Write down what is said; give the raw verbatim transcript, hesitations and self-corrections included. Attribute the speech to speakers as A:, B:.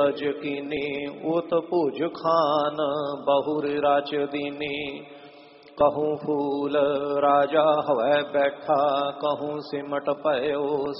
A: अज कीनी उत भुज खान बहुर राच दीनी। कहूँ फूल राजा हवै बैठा कहूँ सिमट पयो